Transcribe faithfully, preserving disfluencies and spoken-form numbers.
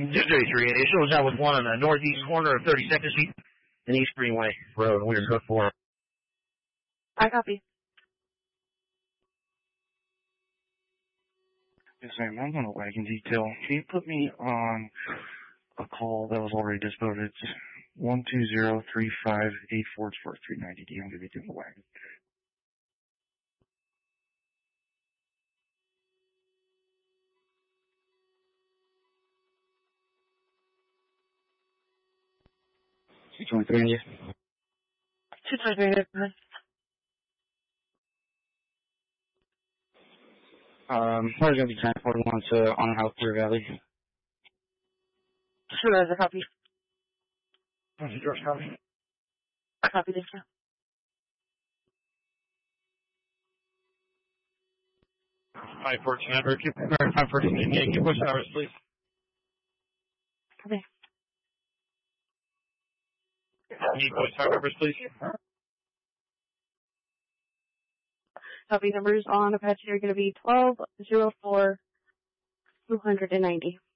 two thirty-three, it shows out with one on the northeast corner of thirty-second Street and East Greenway Road. We're good for it. I copy. Yes, ma'am. I'm on a wagon detail. Can you put me on a call that was already disposed? It's one two zero three five eight four four three ninety D. I'm going to be doing the wagon. two twenty-three. two twenty-three. Um, we're going to be transporting one to Honor House, Clear Valley. Sure, as a copy. George, copy. Copy, thank you. five fourteen, number, five fourteen, yeah, give push hours, please. Copy. Need push hours, please. Copy numbers on Apache are going to be twelve zero four two ninety.